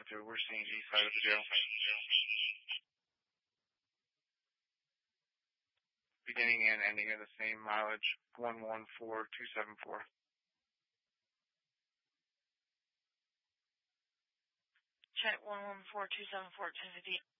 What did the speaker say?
to. We're seeing east side of the jail. Beginning and ending of the same mileage, 114274. Check 114274, 1050.